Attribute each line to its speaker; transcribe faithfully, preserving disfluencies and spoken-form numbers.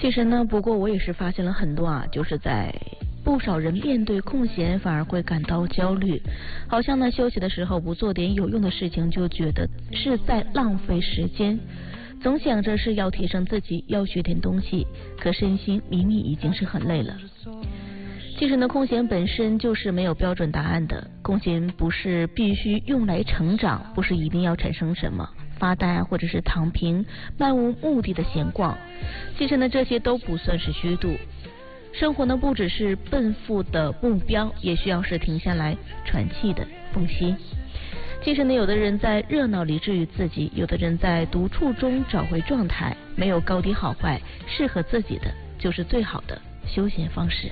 Speaker 1: 其实呢，不过我也是发现了很多啊，就是在不少人面对空闲反而会感到焦虑，好像呢休息的时候不做点有用的事情，就觉得是在浪费时间。总想着是要提升自己，要学点东西，可身心明明已经是很累了。其实呢，空闲本身就是没有标准答案的，空闲不是必须用来成长，不是一定要产生什么发呆或者是躺平、漫无目的的闲逛。其实呢，这些都不算是虚度。生活呢，不只是奔赴的目标，也需要是停下来喘气的缝隙。其实呢，有的人在热闹里治愈自己，有的人在独处中找回状态。没有高低好坏，适合自己的就是最好的休闲方式。